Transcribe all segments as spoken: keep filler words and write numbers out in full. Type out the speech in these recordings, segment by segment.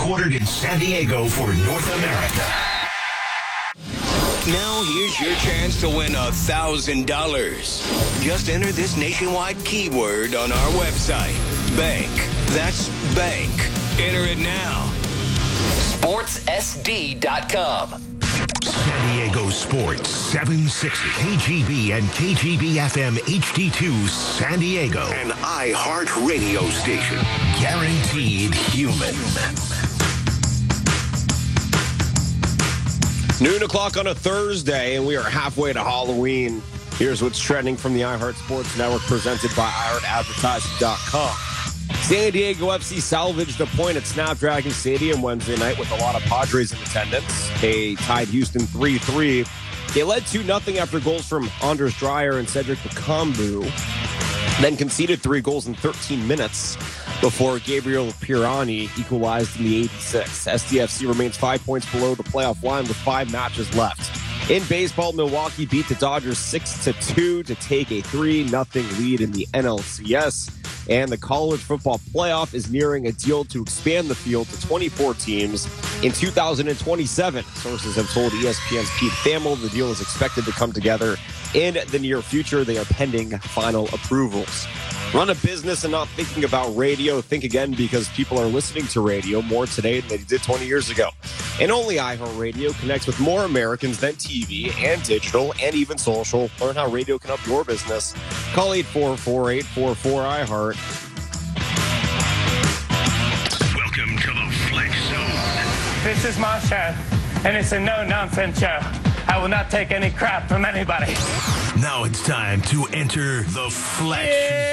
headquartered in San Diego for North America. Now here's your chance to win a thousand dollars. Just enter this nationwide keyword on our website. Bank. That's bank. Enter it now. sports s d dot com. San Diego Sports seven sixty. K G B and K G B F M H D two San Diego. An iHeart radio station. Guaranteed human. Noon o'clock on a Thursday, and we are halfway to Halloween. Here's what's trending from the iHeart Sports Network, presented by i heart advertising dot com. San Diego F C salvaged a point at Snapdragon Stadium Wednesday night with a lot of Padres in attendance. They tied Houston three three. They led two nothing after goals from Andres Dreyer and Cedric Bakambu, then conceded three goals in thirteen minutes before Gabriel Pirani equalized in the eighty-sixth. S D F C remains five points below the playoff line with five matches left. In baseball, Milwaukee beat the Dodgers six to two to take a three nothing lead in the N L C S. And the college football playoff is nearing a deal to expand the field to twenty-four teams in two thousand twenty-seven. Sources have told E S P N's Pete Thamel the deal is expected to come together in the near future. They are pending final approvals. Run a business and not thinking about radio? Think again, because people are listening to radio more today than they did twenty years ago. And only iHeartRadio connects with more Americans than T V and digital and even social. Learn how radio can help your business. Call eight four four, eight four four, I heart. Welcome to the Flex Zone. This is my show, and it's a no-nonsense show. I will not take any crap from anybody. Now it's time to enter the Flex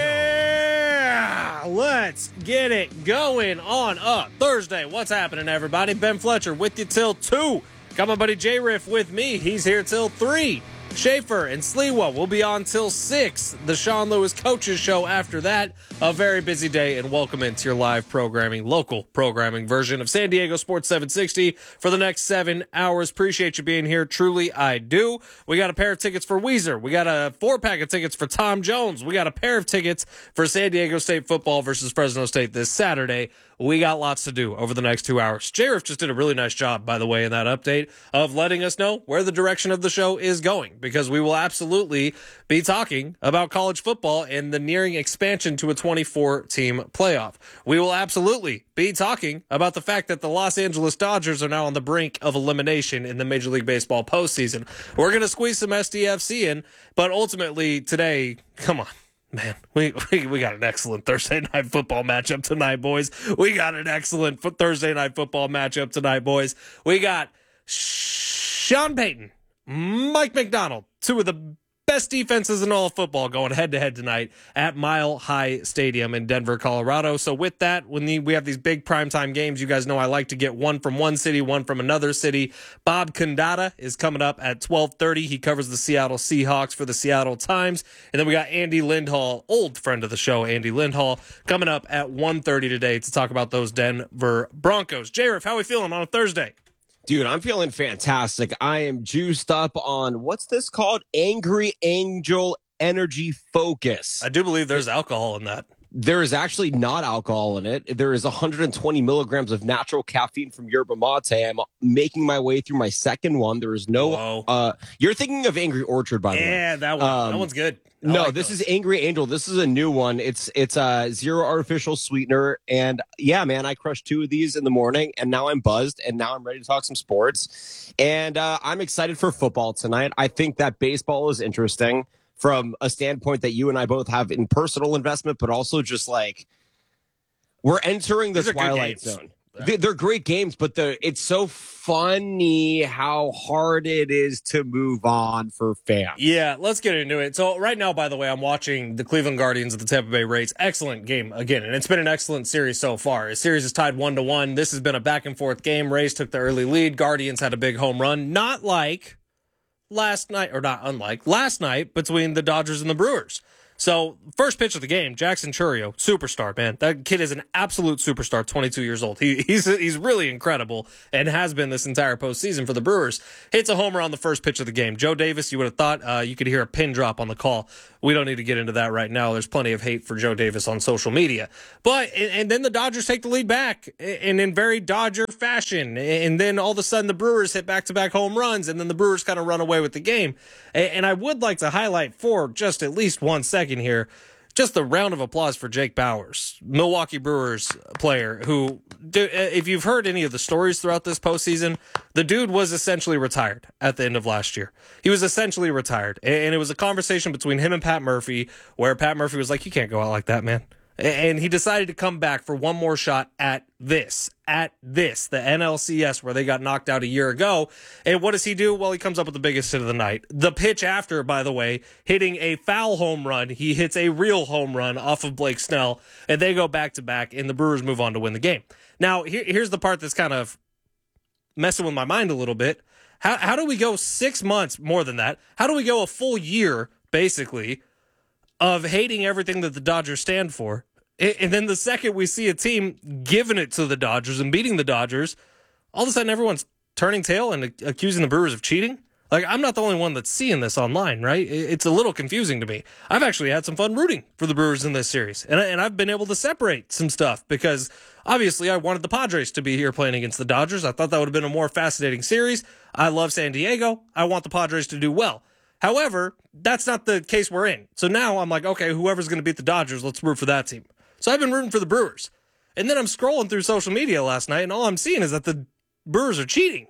Yeah, let's get it going on up Thursday. What's happening, everybody? Ben Fletcher with you till two. Got my buddy J-Riff with me. He's here till three. Schaefer and Sliwa will be on till six. The Sean Lewis Coaches Show after that. A very busy day, and welcome into your live programming, local programming version of San Diego Sports seven sixty for the next seven hours. Appreciate you being here. Truly, I do. We got a pair of tickets for Weezer. We got a four-pack of tickets for Tom Jones. We got a pair of tickets for San Diego State football versus Fresno State this Saturday. We got lots to do over the next two hours. J-Riff just did a really nice job, by the way, in that update of letting us know where the direction of the show is going, because we will absolutely be talking about college football and the nearing expansion to a twenty-four team playoff. We will absolutely be talking about the fact that the Los Angeles Dodgers are now on the brink of elimination in the Major League Baseball postseason. We're going to squeeze some S D F C in, but ultimately today, come on. Man, we, we we got an excellent Thursday night football matchup tonight, boys. We got an excellent Thursday night football matchup tonight, boys. We got Sean Payton, Mike McDonald, two of the best defenses in all of football going head-to-head tonight at Mile High Stadium in Denver, Colorado. So with that, when the, we have these big primetime games, you guys know I like to get one from one city, one from another city. Bob Condata is coming up at twelve thirty. He covers the Seattle Seahawks for the Seattle Times. And then we got Andy Lindhall, old friend of the show, Andy Lindhall, coming up at one thirty today to talk about those Denver Broncos. J-Riff, how are we feeling on a Thursday? Dude, I'm feeling fantastic. I am juiced up on, what's this called? Angry Angel Energy Focus. I do believe there's alcohol in that. There is actually not alcohol in it. There is one hundred twenty milligrams of natural caffeine from yerba mate. I'm making my way through my second one. There is no... Whoa. Uh, you're thinking of Angry Orchard, by the way. Yeah, that one. Um, that one's good. I No, like this those. is Angry Angel. This is a new one. It's it's a zero artificial sweetener. And yeah, man, I crushed two of these in the morning, and now I'm buzzed, and now I'm ready to talk some sports. And uh, I'm excited for football tonight. I think that baseball is interesting from a standpoint that you and I both have in personal investment, but also just like we're entering the These are good twilight games. zone. They- They're great games, but the it's so funny how hard it is to move on for fans. Yeah, let's get into it. So right now, by the way, I'm watching the Cleveland Guardians at the Tampa Bay Rays. Excellent game again, and it's been an excellent series so far. The series is tied one to one. This has been a back and forth game. Rays took the early lead. Guardians had a big home run, not like last night, or not unlike last night between the Dodgers and the Brewers. So, first pitch of the game, Jackson Chourio, superstar, man. That kid is an absolute superstar, twenty-two years old. He, he's he's really incredible and has been this entire postseason for the Brewers. Hits a homer on the first pitch of the game. Joe Davis, you would have thought uh, you could hear a pin drop on the call. We don't need to get into that right now. There's plenty of hate for Joe Davis on social media. But, and, and then the Dodgers take the lead back, and in very Dodger fashion. And then all of a sudden the Brewers hit back-to-back home runs, and then the Brewers kind of run away with the game. And, and I would like to highlight for just at least one second here, just a round of applause for Jake Bauers, Milwaukee Brewers player, who, if you've heard any of the stories throughout this postseason, the dude was essentially retired at the end of last year. He was essentially retired. And it was a conversation between him and Pat Murphy, where Pat Murphy was like, you can't go out like that, man. And he decided to come back for one more shot at this, at this, the N L C S, where they got knocked out a year ago. And what does he do? Well, he comes up with the biggest hit of the night. The pitch after, by the way, hitting a foul home run, he hits a real home run off of Blake Snell, and they go back to back, and the Brewers move on to win the game. Now, here, here's the part that's kind of messing with my mind a little bit. How, how do we go six months, more than that? How do we go a full year, basically, of hating everything that the Dodgers stand for? And then the second we see a team giving it to the Dodgers and beating the Dodgers, all of a sudden everyone's turning tail and accusing the Brewers of cheating. Like, I'm not the only one that's seeing this online, right? It's a little confusing to me. I've actually had some fun rooting for the Brewers in this series. And, I, and I've been able to separate some stuff because obviously I wanted the Padres to be here playing against the Dodgers. I thought that would have been a more fascinating series. I love San Diego. I want the Padres to do well. However, that's not the case we're in. So now I'm like, okay, whoever's going to beat the Dodgers, let's root for that team. So I've been rooting for the Brewers. And then I'm scrolling through social media last night, and all I'm seeing is that the Brewers are cheating.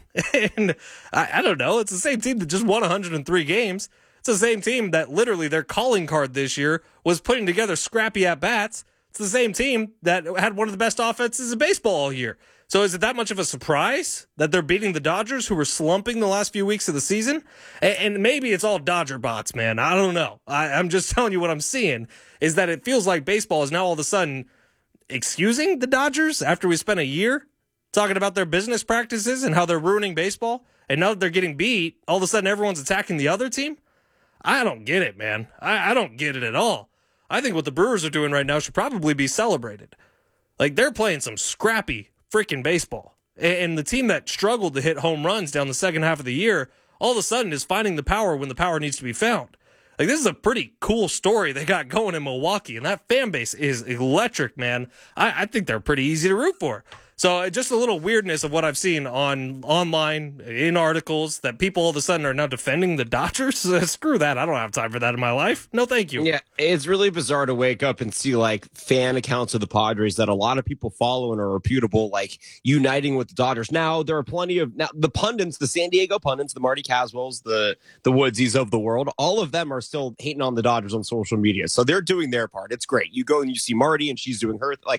and I, I don't know. It's the same team that just won one hundred three games. It's the same team that literally their calling card this year was putting together scrappy at-bats. It's the same team that had one of the best offenses in baseball all year. So is it that much of a surprise that they're beating the Dodgers, who were slumping the last few weeks of the season? And, and maybe it's all Dodger bots, man. I don't know. I, I'm just telling you what I'm seeing is that it feels like baseball is now all of a sudden excusing the Dodgers after we spent a year talking about their business practices and how they're ruining baseball. And now that they're getting beat, all of a sudden everyone's attacking the other team. I don't get it, man. I, I don't get it at all. I think what the Brewers are doing right now should probably be celebrated. Like, they're playing some scrappy freaking baseball. And the team that struggled to hit home runs down the second half of the year, all of a sudden is finding the power when the power needs to be found. Like, this is a pretty cool story they got going in Milwaukee, and that fan base is electric, man. I, I think they're pretty easy to root for. So just a little weirdness of what I've seen on online, in articles, that people all of a sudden are now defending the Dodgers. Screw that. I don't have time for that in my life. No, thank you. Yeah, it's really bizarre to wake up and see, like, fan accounts of the Padres that a lot of people follow and are reputable, like, uniting with the Dodgers. Now, there are plenty of, now the pundits, the San Diego pundits, the Marty Caswells, the, the Woodsies of the world, all of them are still hating on the Dodgers on social media. So they're doing their part. It's great. You go and you see Marty and she's doing her, like...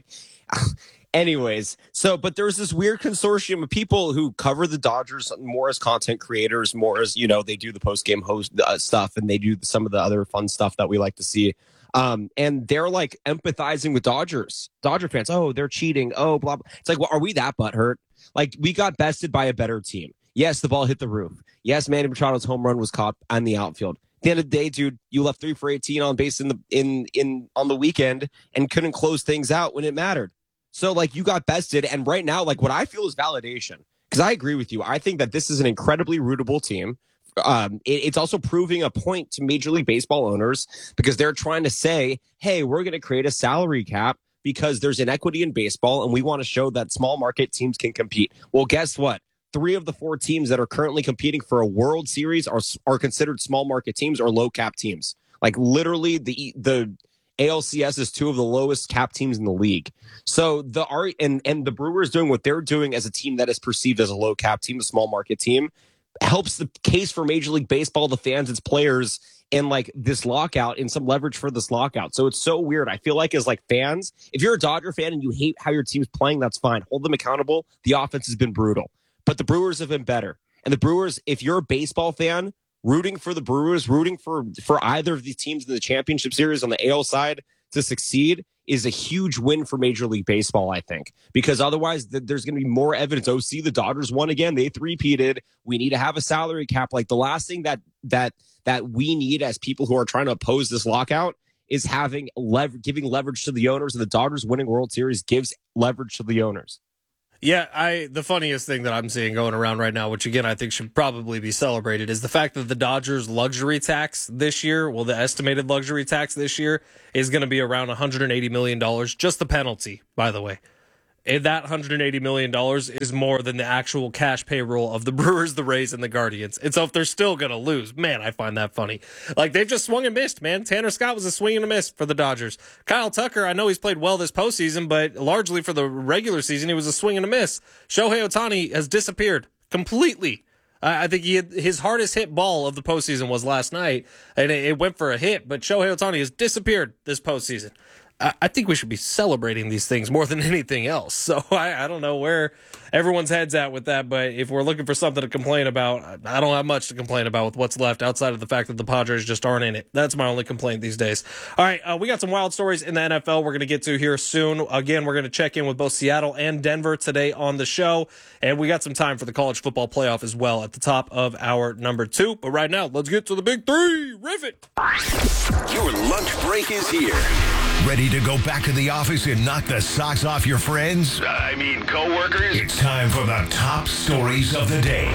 Anyways, so, but there's this weird consortium of people who cover the Dodgers more as content creators, more as, you know, they do the post-game host uh, stuff and they do some of the other fun stuff that we like to see. Um, and they're like empathizing with Dodgers, Dodger fans. Oh, they're cheating. Oh, blah, blah. It's like, well, are we that butthurt? Like, we got bested by a better team. Yes, the ball hit the roof. Yes, Manny Machado's home run was caught on the outfield. At the end of the day, dude, you left three for eighteen on base in the in in on the weekend and couldn't close things out when it mattered. So, like, you got bested, and right now, like, what I feel is validation, because I agree with you. I think that this is an incredibly rootable team. Um, it, it's also proving a point to Major League Baseball owners, because they're trying to say, hey, we're going to create a salary cap because there's inequity in baseball, and we want to show that small market teams can compete. Well, guess what? Three of the four teams that are currently competing for a World Series are are considered small market teams or low cap teams. Like, literally, the the A L C S is two of the lowest cap teams in the league. So the art and, and the Brewers doing what they're doing as a team that is perceived as a low cap team, a small market team, helps the case for Major League Baseball, the fans, its players, and like this lockout and some leverage for this lockout. So it's so weird. I feel like as like fans, if you're a Dodger fan and you hate how your team's playing, that's fine. Hold them accountable. The offense has been brutal, but the Brewers have been better. And the Brewers, if you're a baseball fan, rooting for the Brewers, rooting for, for either of these teams in the championship series on the A L side to succeed is a huge win for Major League Baseball, I think, because otherwise th- there's going to be more evidence. Oh, see, the Dodgers won again. They three-peated. We need to have a salary cap. Like, the last thing that that that we need as people who are trying to oppose this lockout is having lever- giving leverage to the owners, and the Dodgers winning World Series gives leverage to the owners. Yeah, I the funniest thing that I'm seeing going around right now, which again I think should probably be celebrated, is the fact that the Dodgers luxury tax this year, well, the estimated luxury tax this year is going to be around one hundred eighty million dollars. Just the penalty, by the way. And that one hundred eighty million dollars is more than the actual cash payroll of the Brewers, the Rays, and the Guardians. And so if they're still going to lose, man, I find that funny. Like, they've just swung and missed, man. Tanner Scott was a swing and a miss for the Dodgers. Kyle Tucker, I know he's played well this postseason, but largely for the regular season, he was a swing and a miss. Shohei Ohtani has disappeared completely. I I think he had, his hardest hit ball of the postseason was last night, and it, it went for a hit, but Shohei Ohtani has disappeared this postseason. I think we should be celebrating these things more than anything else. So I, I don't know where everyone's head's at with that, but if we're looking for something to complain about, I don't have much to complain about with what's left outside of the fact that the Padres just aren't in it. That's my only complaint these days. All right, uh, we got some wild stories in the N F L we're going to get to here soon. Again, we're going to check in with both Seattle and Denver today on the show, and we got some time for the college football playoff as well at the top of our number two. But right now, let's get to the big three. Riff it. Your lunch break is here. Ready to go back to the office and knock the socks off your friends? I mean, coworkers? It's time for the top stories of the day.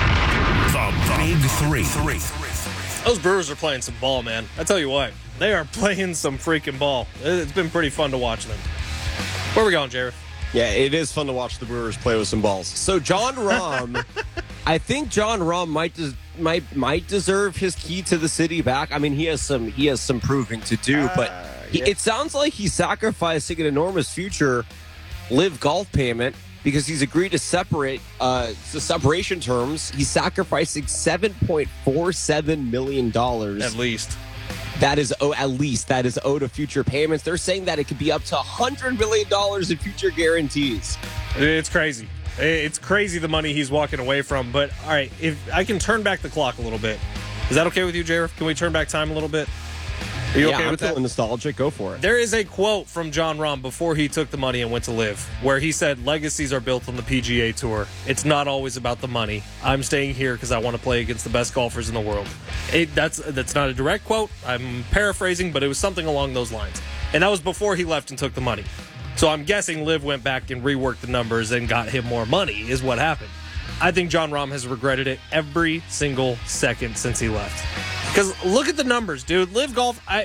The Big Three. Those Brewers are playing some ball, man. I tell you what, they are playing some freaking ball. It's been pretty fun to watch them. Where are we going, Jared? Yeah, it is fun to watch the Brewers play with some balls. So John Rahm, I think John Rahm might des- might might deserve his key to the city back. I mean, he has some he has some proving to do, uh, but he, it sounds like he's sacrificing an enormous future live golf payment because he's agreed to separate uh, the separation terms. He's sacrificing seven point four seven million dollars at least. That is oh, at least that is owed to future payments. They're saying that it could be up to one hundred million dollars in future guarantees. It's crazy. It's crazy the money he's walking away from. But, all right, if I can turn back the clock a little bit. Is that okay with you, J R F? Can we turn back time a little bit? Are you yeah, okay I'm with feeling that? nostalgic. Go for it. There is a quote from John Rahm before he took the money and went to live, where he said, legacies are built on the P G A Tour. It's not always about the money. I'm staying here because I want to play against the best golfers in the world. It, that's that's not a direct quote. I'm paraphrasing, but it was something along those lines. And that was before he left and took the money. So I'm guessing Liv went back and reworked the numbers and got him more money is what happened. I think John Rahm has regretted it every single second since he left. Because look at the numbers, dude. Live Golf, I...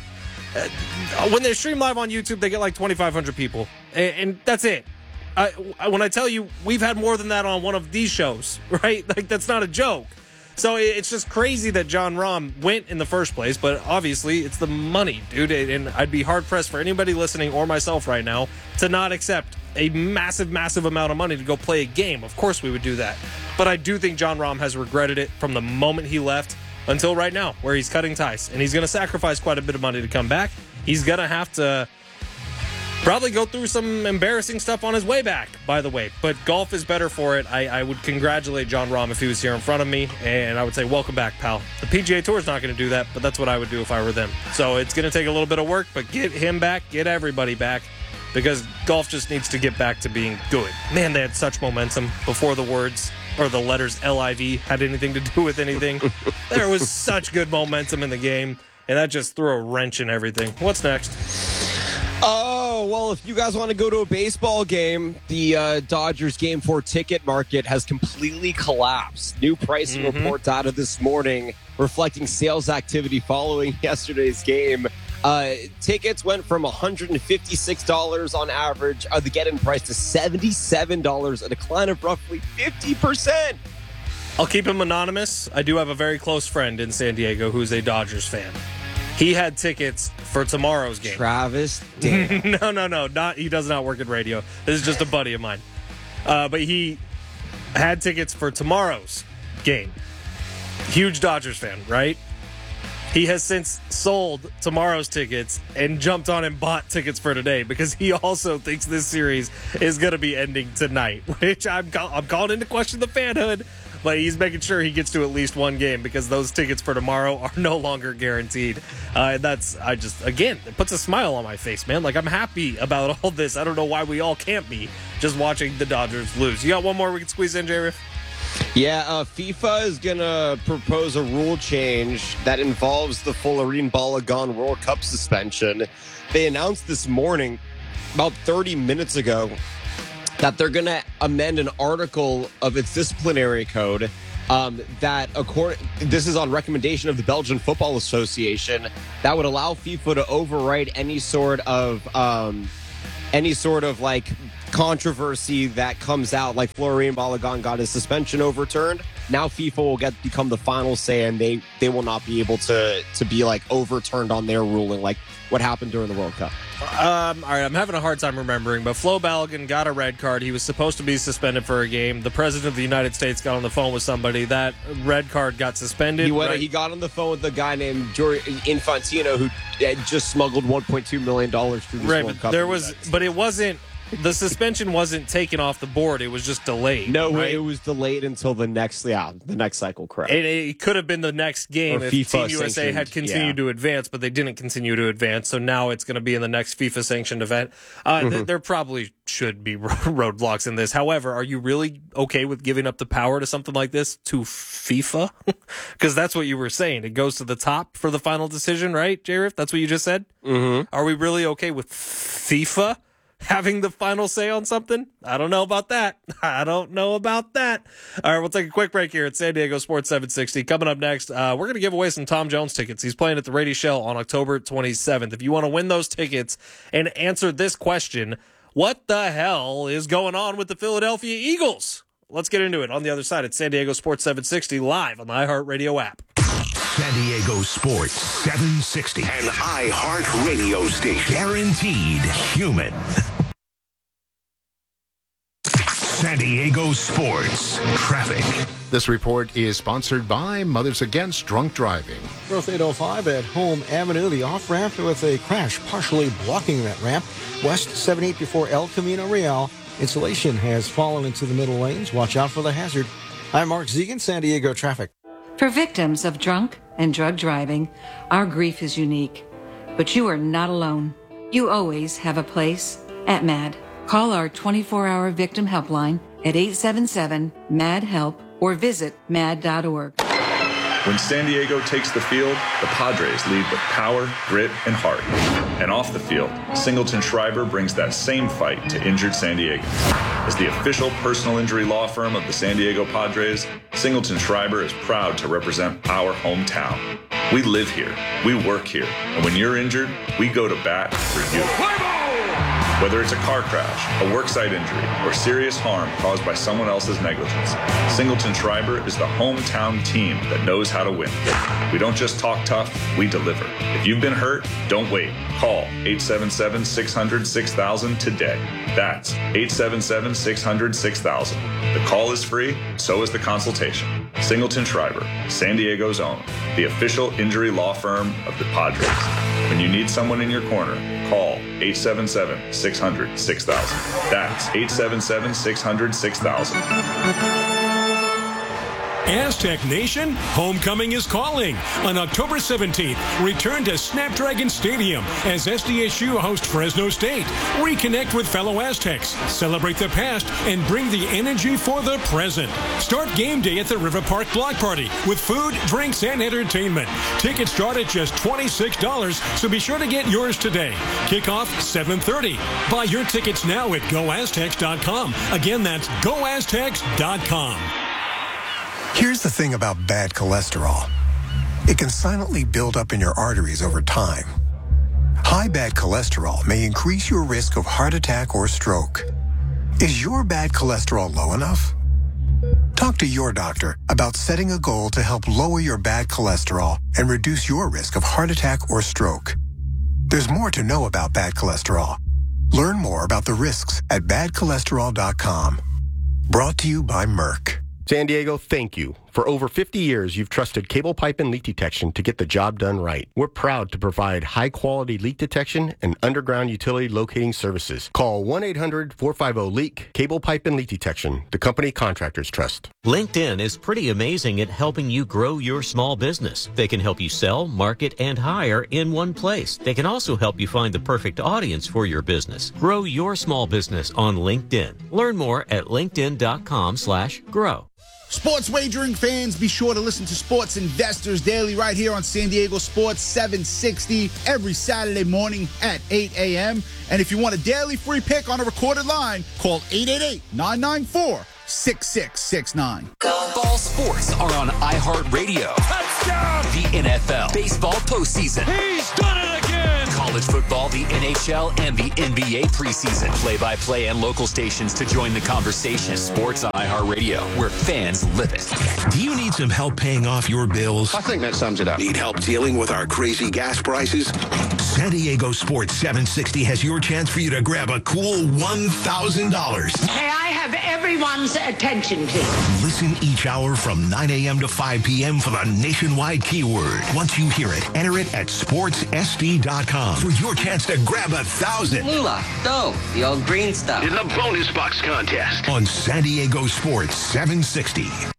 when they stream live on YouTube, they get like twenty-five hundred people, and, and that's it. I, when I tell you, we've had more than that on one of these shows, right? Like, that's not a joke. So it's just crazy that John Rahm went in the first place, but obviously it's the money, dude. And I'd be hard-pressed for anybody listening or myself right now to not accept a massive, massive amount of money to go play a game. Of course we would do that. But I do think John Rahm has regretted it from the moment he left until right now, where he's cutting ties. And he's going to sacrifice quite a bit of money to come back. He's going to have to probably go through some embarrassing stuff on his way back, by the way. But golf is better for it. I, I would congratulate John Rahm if he was here in front of me, and I would say, welcome back, pal. The P G A Tour is not going to do that, but that's what I would do if I were them. So it's going to take a little bit of work, but get him back, get everybody back, because golf just needs to get back to being good. Man, they had such momentum before the words or the letters L I V had anything to do with anything. There was such good momentum in the game, and that just threw a wrench in everything. What's next? Oh, well, if you guys want to go to a baseball game, the uh, Dodgers Game four ticket market has completely collapsed. New pricing mm-hmm. reports out of this morning reflecting sales activity following yesterday's game. Uh, tickets went from one hundred fifty-six dollars on average, uh, the get-in price, to seventy-seven dollars, a decline of roughly fifty percent. I'll keep him anonymous. I do have a very close friend in San Diego who's a Dodgers fan. He had tickets for tomorrow's game. Travis Dan. no, no, no. Not, he does not work at radio. This is just a buddy of mine. Uh, but he had tickets for tomorrow's game. Huge Dodgers fan, right? He has since sold tomorrow's tickets and jumped on and bought tickets for today because he also thinks this series is going to be ending tonight, which I'm, I'm calling into question the fanhood, but he's making sure he gets to at least one game because those tickets for tomorrow are no longer guaranteed. Uh, and that's, I just, again, it puts a smile on my face, man. Like, I'm happy about all this. I don't know why we all can't be just watching the Dodgers lose. You got one more we can squeeze in, J-Riff? Yeah, uh, FIFA is going to propose a rule change that involves the Florine Balogun World Cup suspension. They announced this morning, about thirty minutes ago, that they're going to amend an article of its disciplinary code um, that, according, this is on recommendation of the Belgian Football Association, that would allow FIFA to override any sort of um, any sort of like controversy that comes out. Like Florine Balogun got his suspension overturned. Now FIFA will get become the final say, and they they will not be able to to be like overturned on their ruling, like what happened during the World Cup. Um, all right, I'm having a hard time remembering, but Flo Balogun got a red card. He was supposed to be suspended for a game. The president of the United States got on the phone with somebody. That red card got suspended. He went. Right? He got on the phone with a guy named Jorge Infantino, who had just smuggled one point two million dollars through this right, World but Cup. there was, but it wasn't. The suspension wasn't taken off the board. It was just delayed. No, right? it was delayed until the next, yeah, the next cycle. Correct. It, it could have been the next game Or if FIFA Team U S A had sanctioned, continued yeah. to advance, but they didn't continue to advance. So now it's going to be in the next FIFA sanctioned event. Uh, Mm-hmm. th- there probably should be roadblocks in this. However, are you really okay with giving up the power to something like this to FIFA? Because that's what you were saying. It goes to the top for the final decision, right, J-Riff? That's what you just said? Mm-hmm. Are we really okay with FIFA having the final say on something? I don't know about that. I don't know about that. All right, we'll take a quick break here at San Diego Sports seven sixty. Coming up next, uh, we're going to give away some Tom Jones tickets. He's playing at the Rady Shell on October twenty-seventh. If you want to win those tickets and answer this question, what the hell is going on with the Philadelphia Eagles? Let's get into it on the other side at San Diego Sports seven sixty live on the iHeartRadio app. San Diego Sports seven sixty. An iHeart radio station. Guaranteed human. San Diego Sports Traffic. This report is sponsored by Mothers Against Drunk Driving. North eight oh five at Home Avenue, the off-ramp with a crash partially blocking that ramp. West seven eight before El Camino Real. Insulation has fallen into the middle lanes. Watch out for the hazard. I'm Mark Zegan, San Diego Traffic. For victims of drunk and drug driving, our grief is unique. But you are not alone. You always have a place at MAD. Call our twenty-four hour victim helpline at eight seven seven, M A D, HELP or visit mad dot org. When San Diego takes the field, the Padres lead with power, grit, and heart. And off the field, Singleton Schreiber brings that same fight to injured San Diegans. As the official personal injury law firm of the San Diego Padres, Singleton Schreiber is proud to represent our hometown. We live here, we work here, and when you're injured, we go to bat for you. Whether it's a car crash, a worksite injury, or serious harm caused by someone else's negligence, Singleton Schreiber is the hometown team that knows how to win. We don't just talk tough, we deliver. If you've been hurt, don't wait. Call eight seven seven, six hundred, six thousand today. That's eight seven seven, six hundred, six thousand. The call is free, so is the consultation. Singleton Schreiber, San Diego's own, the official injury law firm of the Padres. When you need someone in your corner, call eight seven seven, six hundred, six thousand. That's eight seven seven, six hundred, six thousand. Aztec Nation, homecoming is calling. On October seventeenth, return to Snapdragon Stadium as S D S U hosts Fresno State. Reconnect with fellow Aztecs, celebrate the past, and bring the energy for the present. Start game day at the River Park Block Party with food, drinks, and entertainment. Tickets start at just twenty-six dollars, so be sure to get yours today. Kickoff seven thirty. Buy your tickets now at go aztecs dot com. Again, that's go aztecs dot com. Here's the thing about bad cholesterol. It can silently build up in your arteries over time. High bad cholesterol may increase your risk of heart attack or stroke. Is your bad cholesterol low enough? Talk to your doctor about setting a goal to help lower your bad cholesterol and reduce your risk of heart attack or stroke. There's more to know about bad cholesterol. Learn more about the risks at bad cholesterol dot com. Brought to you by Merck. San Diego, thank you. For over fifty years, you've trusted cable pipe and leak detection to get the job done right. We're proud to provide high-quality leak detection and underground utility locating services. Call one eight hundred, four five zero, leak, Cable Pipe and Leak Detection, the company contractors trust. LinkedIn is pretty amazing at helping you grow your small business. They can help you sell, market, and hire in one place. They can also help you find the perfect audience for your business. Grow your small business on LinkedIn. Learn more at linkedin dot com slash grow. Sports wagering fans, be sure to listen to Sports Investors Daily right here on San Diego Sports seven sixty every Saturday morning at eight a.m. And if you want a daily free pick on a recorded line, call eight eight eight, nine nine four, six six six nine. Fall sports are on iHeartRadio. Touchdown! The N F L, baseball postseason. He's done it again! College football, the N H L, and the N B A preseason. Play-by-play and local stations to join the conversation. Sports on iHeartRadio, where fans live it. Do you need some help paying off your bills? I think that sums it up. Need help dealing with our crazy gas prices? San Diego Sports seven sixty has your chance for you to grab a cool one thousand dollars. May I have everyone's attention, please? Listen each hour from nine a.m. to five p.m. for the nationwide keyword. Once you hear it, enter it at sports s d dot com for your chance to grab a thousand. Moolah, dough, the old green stuff. In the bonus box contest on San Diego Sports seven sixty.